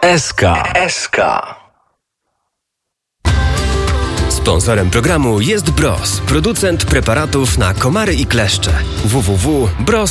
SK. Sponsorem programu jest Bros, producent preparatów na komary i kleszcze. www.bros.pl